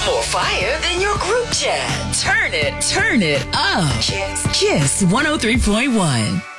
More fire than your group chat. Turn it up. Kiss 103.1.